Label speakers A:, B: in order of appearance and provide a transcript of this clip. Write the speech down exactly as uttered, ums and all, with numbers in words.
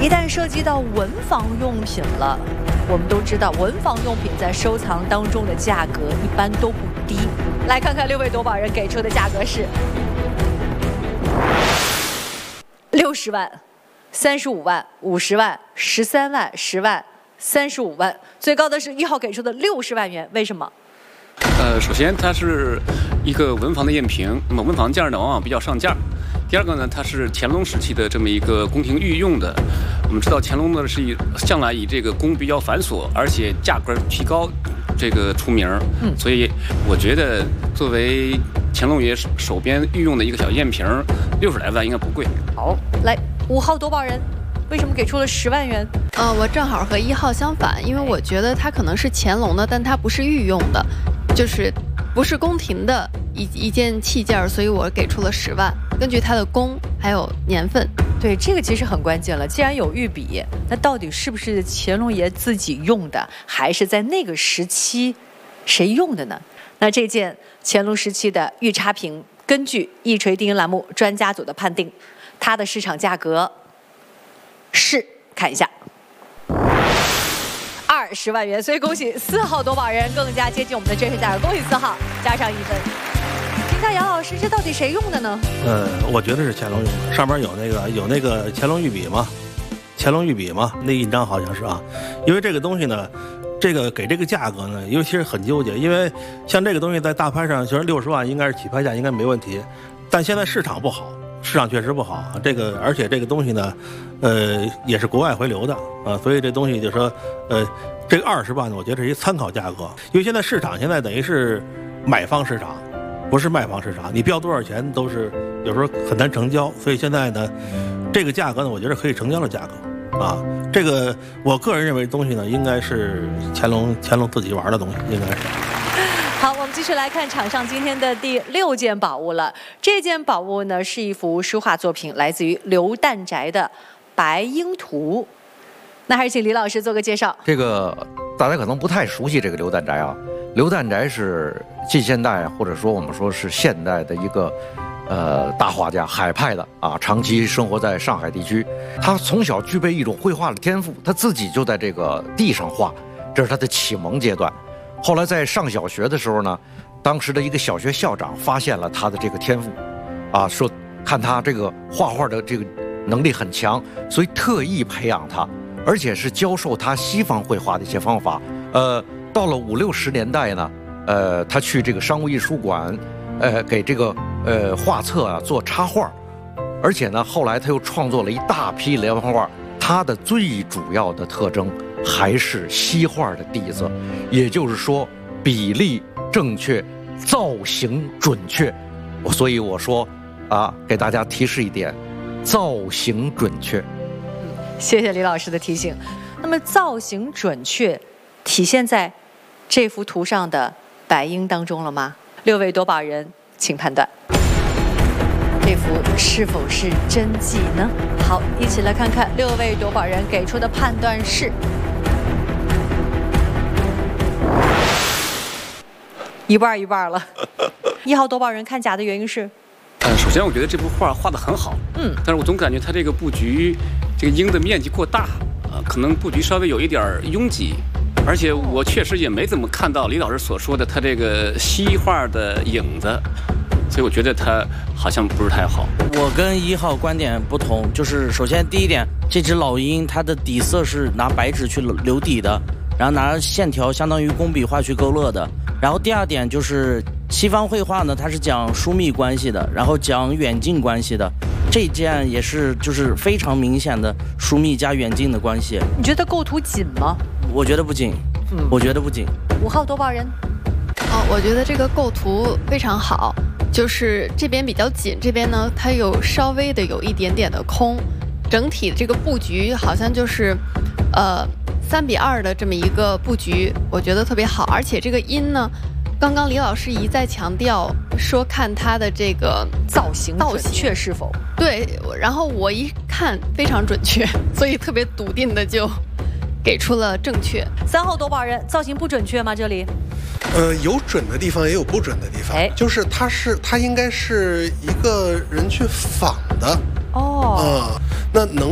A: 一旦涉及到文房用品了，我们都知道文房用品在收藏当中的价格一般都不低。来看看六位夺宝人给出的价格是六十万、三十五万、五十万、十三万、十万、三十五万，最高的是一号给出的六十万元，为什么？
B: 呃，首先它是一个文房的赝品，那么文房件呢往往比较上价。第二个呢，它是乾隆时期的这么一个宫廷御用的。我们知道乾隆呢是以向来以这个工比较繁琐，而且价格提高这个出名，嗯，所以我觉得作为乾隆爷手边御用的一个小赝瓶，六十来万应该不贵。
A: 好，来五号夺宝人。为什么给出了十万元？
C: 呃，我正好和一号相反，因为我觉得它可能是乾隆的，但它不是御用的，就是不是宫廷的一一件器件，所以我给出了十万。根据它的工还有年份，
A: 对这个其实很关键了。既然有御笔，那到底是不是乾隆爷自己用的，还是在那个时期谁用的呢？那这件乾隆时期的御茶瓶，根据一锤定音栏目专家组的判定，它的市场价格是看一下二十万元，所以恭喜四号夺宝人更加接近我们的真实价格，恭喜四号加上一分。评价杨老师，这到底谁用的呢？
D: 呃，我觉得是乾隆用的，上面有那个有那个乾隆御笔嘛，乾隆御笔嘛，那印章好像是啊。因为这个东西呢，这个给这个价格呢，尤其是很纠结，因为像这个东西在大拍上，其实六十万应该是起拍价，应该没问题，但现在市场不好。市场确实不好，这个而且这个东西呢，呃，也是国外回流的啊，所以这东西就说，呃，这个二十万呢，我觉得是一参考价格，因为现在市场现在等于是买方市场，不是卖方市场，你标多少钱都是有时候很难成交，所以现在呢，这个价格呢，我觉得可以成交的价格啊，这个我个人认为东西呢，应该是乾隆乾隆自己玩的东西，应该是。
A: 好，我们继续来看场上今天的第六件宝物了。这件宝物呢是一幅书画作品，来自于刘旦宅的《白鹰图》。那还是请李老师做个介绍。
E: 这个大家可能不太熟悉这个刘旦宅啊。刘旦宅是近现代或者说我们说是现代的一个呃大画家，海派的啊，长期生活在上海地区。他从小具备一种绘画的天赋，他自己就在这个地上画，这是他的启蒙阶段。后来在上小学的时候呢，当时的一个小学校长发现了他的这个天赋，啊，说看他这个画画的这个能力很强，所以特意培养他，而且是教授他西方绘画的一些方法。呃，到了五六十年代呢，呃，他去这个商务印书馆，呃，给这个呃画册啊做插画，而且呢，后来他又创作了一大批连环画。他的最主要的特征还是西画的底子，也就是说比例正确，造型准确。所以我说啊，给大家提示一点，造型准确。
A: 嗯，谢谢李老师的提醒。那么造型准确体现在这幅图上的白鹰当中了吗？六位夺宝人请判断，这幅是否是真迹呢？好，一起来看看六位夺宝人给出的判断是一半一半了。一号夺宝人看假的原因是，
B: 呃，首先我觉得这幅画画得很好，嗯，但是我总感觉它这个布局，这个鹰的面积过大，呃，可能布局稍微有一点拥挤，而且我确实也没怎么看到李老师所说的它这个西画的影子。所以我觉得它好像不是太好。
F: 我跟一号观点不同，就是首先第一点，这只老鹰它的底色是拿白纸去留底的，然后拿线条相当于工笔画去勾勒的。然后第二点就是西方绘画呢，它是讲疏密关系的，然后讲远近关系的。这件也是就是非常明显的疏密加远近的关系。
A: 你觉得构图紧吗？
F: 我觉得不紧，嗯，我觉得不紧。
A: 五号夺宝人，
C: 哦，我觉得这个构图非常好。就是这边比较紧，这边呢它有稍微的有一点点的空，整体这个布局好像就是，呃，三比二的这么一个布局，我觉得特别好。而且这个音呢，刚刚李老师一再强调说看它的这个
A: 造型准确是否
C: 对，然后我一看非常准确，所以特别笃定的就给出了正确。
A: 三号夺宝人，造型不准确吗？这里？
G: 呃，有准的地方，也有不准的地方。哎，就是它是它应该是一个人去仿的。哦，啊、呃，那能